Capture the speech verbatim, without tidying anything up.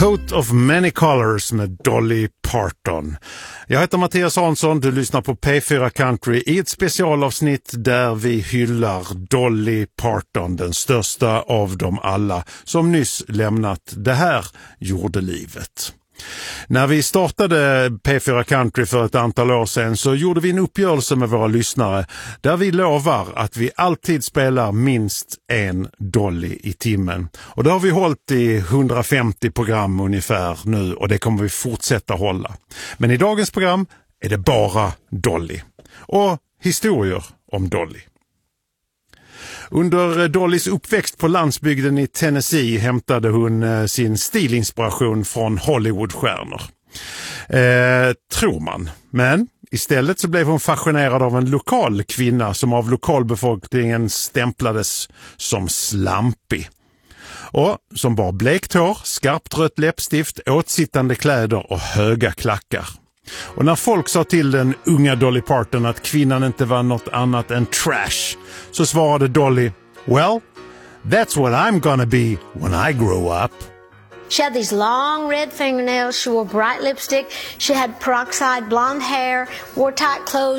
Coat of Many Colors med Dolly Parton. Jag heter Mattias Hansson, du lyssnar på P fyra Country i ett specialavsnitt där vi hyllar Dolly Parton, den största av dem alla, som nyss lämnat det här jordelivet. När vi startade P fyra Country för ett antal år sedan så gjorde vi en uppgörelse med våra lyssnare där vi lovar att vi alltid spelar minst en Dolly i timmen. Och det har vi hållit i hundrafemtio program ungefär nu och det kommer vi fortsätta hålla. Men i dagens program är det bara Dolly och historier om Dolly. Under Dollys uppväxt på landsbygden i Tennessee hämtade hon sin stilinspiration från Hollywoodstjärnor. Eh, tror man. Men istället så blev hon fascinerad av en lokal kvinna som av lokalbefolkningen stämplades som slampig. Och som bar blekt hår, skarpt rött läppstift, åtsittande kläder och höga klackar. Och när folk sa till den unga Dolly Parton att kvinnan inte var något annat än trash så svarade Dolly, well, that's what I'm gonna be when I grow up. She had these long red fingernails, she wore bright lipstick, she had peroxide blonde hair, wore tight clothes.